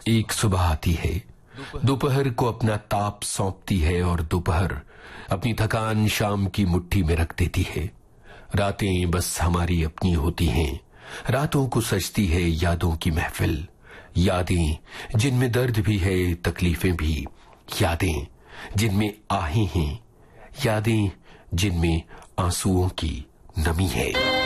एक सुबह आती है, दोपहर को अपना ताप सौंपती है और दोपहर अपनी थकान शाम की मुट्ठी में रख देती है। रातें बस हमारी अपनी होती हैं, रातों को सजती है यादों की महफिल। यादें जिनमें दर्द भी है, तकलीफें भी। यादें जिनमें आहें हैं, यादें जिनमें आंसुओं की नमी है।